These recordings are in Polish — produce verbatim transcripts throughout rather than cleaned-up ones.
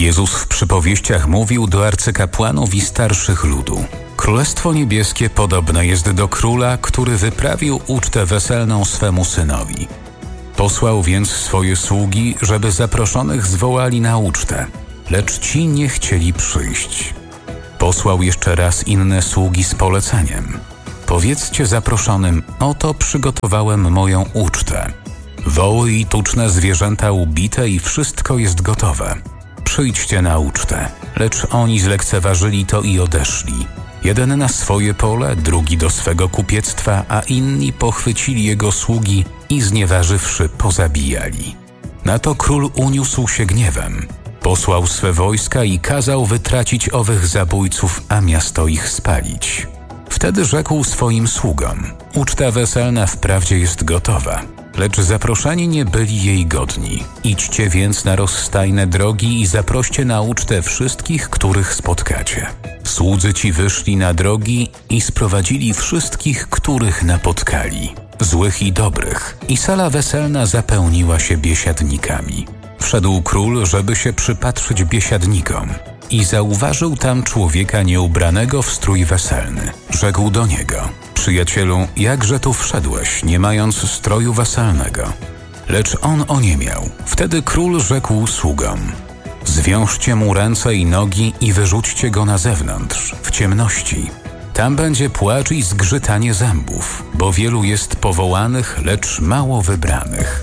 Jezus w przypowieściach mówił do arcykapłanów i starszych ludu: Królestwo Niebieskie podobne jest do króla, który wyprawił ucztę weselną swemu synowi. Posłał więc swoje sługi, żeby zaproszonych zwołali na ucztę, lecz ci nie chcieli przyjść. Posłał jeszcze raz inne sługi z poleceniem: Powiedzcie zaproszonym, oto przygotowałem moją ucztę. Woły i tuczne zwierzęta ubite i wszystko jest gotowe. Przyjdźcie na ucztę. Lecz oni zlekceważyli to i odeszli. Jeden na swoje pole, drugi do swego kupiectwa, a inni pochwycili jego sługi i znieważywszy pozabijali. Na to król uniósł się gniewem. Posłał swe wojska i kazał wytracić owych zabójców, a miasto ich spalić. Wtedy rzekł swoim sługom: Uczta weselna wprawdzie jest gotowa, lecz zaproszeni nie byli jej godni. Idźcie więc na rozstajne drogi i zaproście na ucztę wszystkich, których spotkacie. Słudzy ci wyszli na drogi i sprowadzili wszystkich, których napotkali, złych i dobrych, i sala weselna zapełniła się biesiadnikami. Wszedł król, żeby się przypatrzyć biesiadnikom, i zauważył tam człowieka nieubranego w strój weselny. Rzekł do niego: Przyjacielu, jakże tu wszedłeś, nie mając stroju weselnego? Lecz on oniemiał. Wtedy król rzekł sługom: Zwiążcie mu ręce i nogi i wyrzućcie go na zewnątrz, w ciemności. Tam będzie płacz i zgrzytanie zębów, bo wielu jest powołanych, lecz mało wybranych.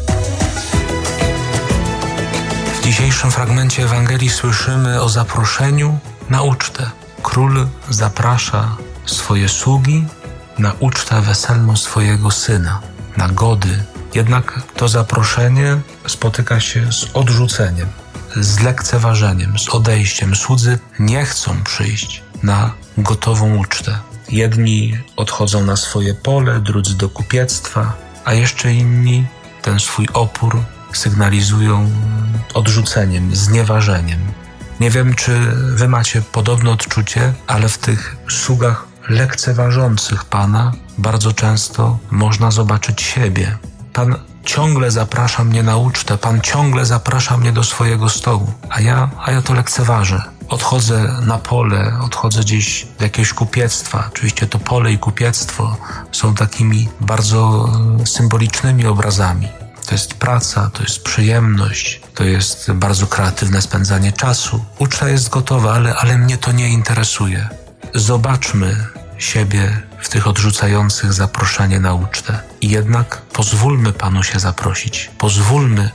W dzisiejszym fragmencie Ewangelii słyszymy o zaproszeniu na ucztę. Król zaprasza swoje sługi na ucztę weselną swojego syna, na gody. Jednak to zaproszenie spotyka się z odrzuceniem, z lekceważeniem, z odejściem. Słudzy nie chcą przyjść na gotową ucztę. Jedni odchodzą na swoje pole, drudzy do kupiectwa, a jeszcze inni ten swój opór sygnalizują odrzuceniem, znieważeniem. Nie wiem, czy wy macie podobne odczucie, ale w tych sługach lekceważących Pana bardzo często można zobaczyć siebie. Pan ciągle zaprasza mnie na ucztę, Pan ciągle zaprasza mnie do swojego stołu, a ja, a ja to lekceważę. Odchodzę na pole, odchodzę gdzieś do jakiegoś kupiectwa. Oczywiście to pole i kupiectwo są takimi bardzo symbolicznymi obrazami. To jest praca, to jest przyjemność, to jest bardzo kreatywne spędzanie czasu. Uczta jest gotowa, ale, ale mnie to nie interesuje. Zobaczmy siebie w tych odrzucających zaproszenie na ucztę. I jednak pozwólmy Panu się zaprosić. Pozwólmy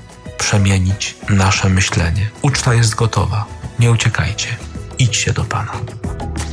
przemienić nasze myślenie. Uczta jest gotowa. Nie uciekajcie. Idźcie do Pana.